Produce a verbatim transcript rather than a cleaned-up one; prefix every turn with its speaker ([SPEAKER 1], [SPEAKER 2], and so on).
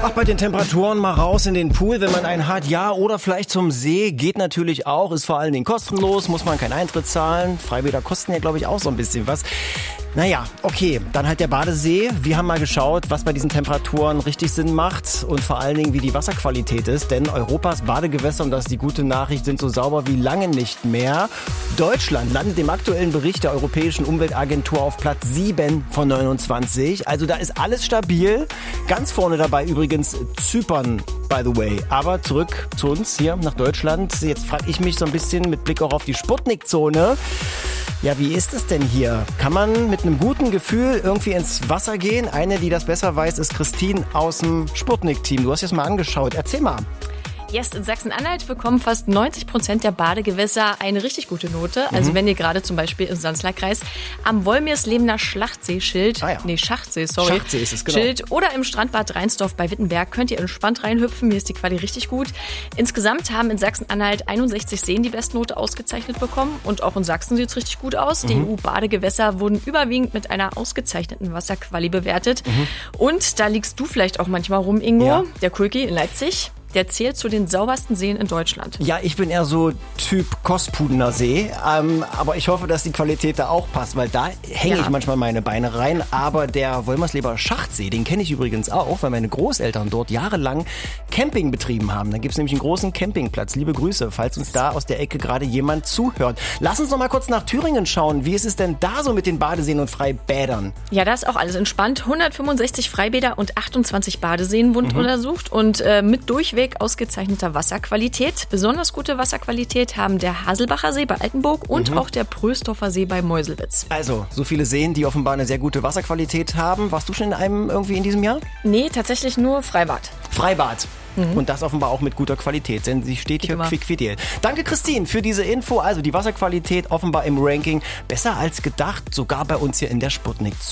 [SPEAKER 1] Ach, bei den Temperaturen mal raus in den Pool, wenn man einen hat, ja, oder vielleicht zum See, geht natürlich auch, ist vor allen Dingen kostenlos, muss man keinen Eintritt zahlen. Freibäder kosten ja, glaube ich, auch so ein bisschen was. Naja, okay, dann halt der Badesee. Wir haben mal geschaut, was bei diesen Temperaturen richtig Sinn macht und vor allen Dingen, wie die Wasserqualität ist. Denn Europas Badegewässer, und das ist die gute Nachricht, sind so sauber wie lange nicht mehr. Deutschland landet im aktuellen Bericht der Europäischen Umweltagentur auf Platz sieben von neunundzwanzig. Also da ist alles stabil. Ganz vorne dabei übrigens Zypern, by the way. Aber zurück zu uns hier nach Deutschland. Jetzt frage ich mich so ein bisschen mit Blick auch auf die Sputnik-Zone. Ja, wie ist es denn hier? Kann man mit einem guten Gefühl irgendwie ins Wasser gehen? Eine, die das besser weiß, ist Christine aus dem Sputnik-Team. Du hast es mal angeschaut. Erzähl mal.
[SPEAKER 2] Yes, in Sachsen-Anhalt bekommen fast neunzig Prozent der Badegewässer eine richtig gute Note. Also mhm. wenn ihr gerade zum Beispiel im Sanzlerkreis am Wolmirslebener Schlachtsee Schild, ah ja. nee Schachtsee, sorry,
[SPEAKER 1] Schachtsee ist es, genau.
[SPEAKER 2] Schild oder im Strandbad Reinsdorf bei Wittenberg könnt ihr entspannt reinhüpfen. Mir ist die Quali richtig gut. Insgesamt haben in Sachsen-Anhalt einundsechzig Seen die Bestnote ausgezeichnet bekommen und auch in Sachsen sieht es richtig gut aus. Mhm. Die E U-Badegewässer wurden überwiegend mit einer ausgezeichneten Wasserquali bewertet. Mhm. Und da liegst du vielleicht auch manchmal rum, Ingo, ja. der Kulki in Leipzig. Der zählt zu den saubersten Seen in Deutschland.
[SPEAKER 1] Ja, ich bin eher so Typ Kospudener See. Ähm, aber ich hoffe, dass die Qualität da auch passt, weil da hänge ja. ich manchmal meine Beine rein. Aber der Wolmersleber Schachtsee, den kenne ich übrigens auch, weil meine Großeltern dort jahrelang Camping betrieben haben. Da gibt es nämlich einen großen Campingplatz. Liebe Grüße, falls uns da aus der Ecke gerade jemand zuhört. Lass uns noch mal kurz nach Thüringen schauen. Wie ist es denn da so mit den Badeseen und Freibädern?
[SPEAKER 2] Ja, da ist auch alles entspannt. hundertfünfundsechzig Freibäder und achtundzwanzig Badeseen wurden mhm. untersucht und äh, mit Durchweg ausgezeichneter Wasserqualität. Besonders gute Wasserqualität haben der Haselbacher See bei Altenburg und mhm. auch der Prösdorfer See bei Meuselwitz.
[SPEAKER 1] Also, so viele Seen, die offenbar eine sehr gute Wasserqualität haben. Warst du schon in einem irgendwie in diesem Jahr?
[SPEAKER 2] Nee, tatsächlich nur Freibad.
[SPEAKER 1] Freibad. Mhm. Und das offenbar auch mit guter Qualität, denn sie steht hier quickfidel. Danke, Christine, für diese Info. Also die Wasserqualität offenbar im Ranking besser als gedacht, sogar bei uns hier in der Sputnik.